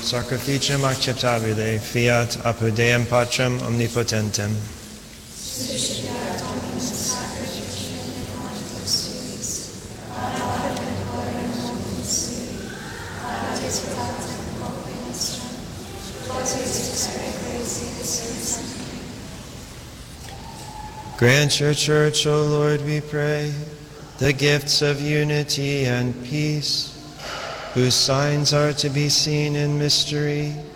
sacrificium acceptabile, fiat apud Deum Patrem omnipotentem. Grant your church, O Lord, we pray, the gifts of unity and peace, whose signs are to be seen in mystery,